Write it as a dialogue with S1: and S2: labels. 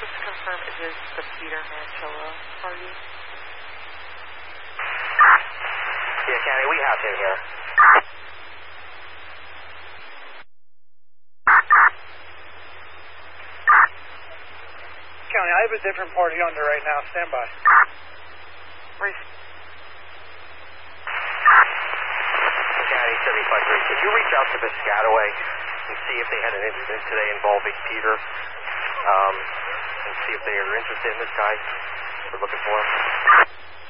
S1: Just to confirm, is this the Peter Manchilla party?
S2: Yeah, County, we have him here.
S3: County, I have a different party under right now. Stand by.
S2: County 75-3. Could you reach out to Piscataway and see if they had an incident today involving Peter, and see if they are interested in this guy? We're looking for him.